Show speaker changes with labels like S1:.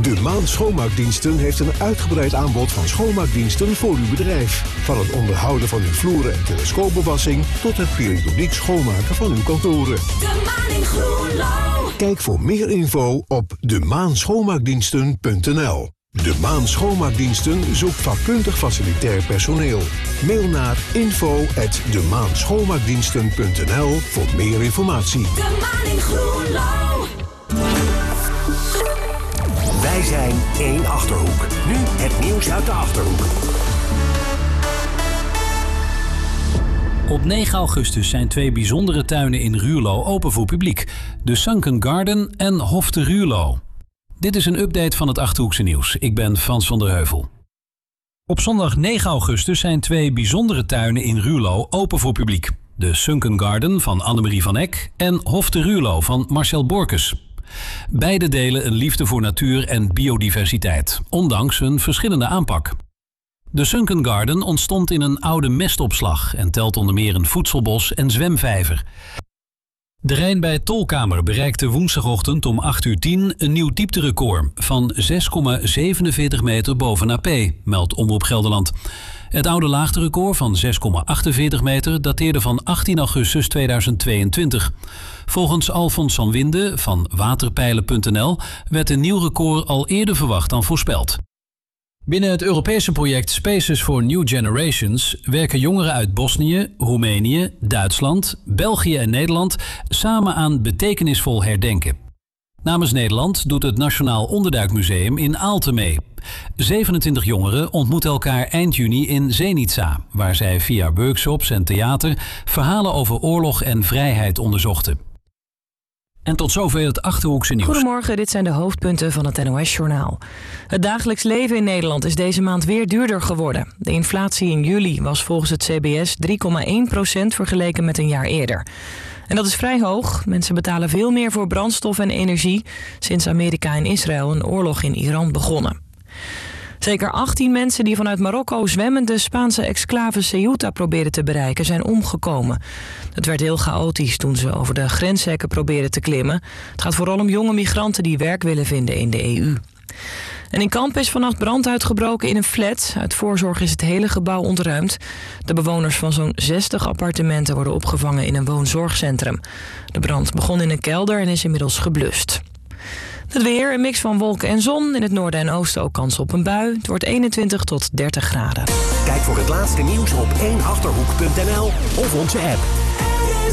S1: De Maan Schoonmaakdiensten heeft een uitgebreid aanbod van schoonmaakdiensten voor uw bedrijf. Van het onderhouden van uw vloeren en telescoopbewassing tot het periodiek schoonmaken van uw kantoren.
S2: De Maan in Groenlo.
S1: Kijk voor meer info op demaanschoonmaakdiensten.nl. De Maan Schoonmaakdiensten zoekt vakkundig facilitair personeel. Mail naar info@demaanschoonmaakdiensten.nl voor meer informatie.
S2: De Maan in Groenlo.
S3: Wij zijn één Achterhoek. Nu het nieuws uit de Achterhoek.
S4: Op 9 augustus zijn 2 bijzondere tuinen in Ruurlo open voor publiek. De Sunken Garden en Hof te Ruurlo. Dit is een update van het Achterhoekse nieuws. Ik ben Frans van der Heuvel. Op zondag 9 augustus zijn 2 bijzondere tuinen in Ruurlo open voor publiek. De Sunken Garden van Annemarie van Eck en Hof te Ruurlo van Marcel Borkes. Beide delen een liefde voor natuur en biodiversiteit, ondanks hun verschillende aanpak. De Sunken Garden ontstond in een oude mestopslag en telt onder meer een voedselbos en zwemvijver. De Rijn bij Tolkamer bereikte woensdagochtend om 8:10 een nieuw diepterecord van 6,47 meter boven AP, meldt Omroep Gelderland. Het oude laagterecord van 6,48 meter dateerde van 18 augustus 2022. Volgens Alfons van Winden van waterpeilen.nl werd een nieuw record al eerder verwacht dan voorspeld. Binnen het Europese project Spaces for New Generations werken jongeren uit Bosnië, Roemenië, Duitsland, België en Nederland samen aan betekenisvol herdenken. Namens Nederland doet het Nationaal Onderduikmuseum in Aalten mee. 27 jongeren ontmoeten elkaar eind juni in Zenica, waar zij via workshops en theater verhalen over oorlog en vrijheid onderzochten. En tot zover het Achterhoekse nieuws.
S5: Goedemorgen, dit zijn de hoofdpunten van het NOS-journaal. Het dagelijks leven in Nederland is deze maand weer duurder geworden. De inflatie in juli was volgens het CBS 3,1% vergeleken met een jaar eerder. En dat is vrij hoog. Mensen betalen veel meer voor brandstof en energie sinds Amerika en Israël een oorlog in Iran begonnen. Zeker 18 mensen die vanuit Marokko zwemmend de Spaanse exclave Ceuta probeerden te bereiken zijn omgekomen. Het werd heel chaotisch toen ze over de grenshekken probeerden te klimmen. Het gaat vooral om jonge migranten die werk willen vinden in de EU. En in Kamp is vannacht brand uitgebroken in een flat. Uit voorzorg is het hele gebouw ontruimd. De bewoners van zo'n 60 appartementen worden opgevangen in een woonzorgcentrum. De brand begon in een kelder en is inmiddels geblust. Het weer, een mix van wolken en zon. In het noorden en oosten ook kans op een bui. Het wordt 21 tot 30 graden.
S3: Kijk voor het laatste nieuws op 1achterhoek.nl of onze app.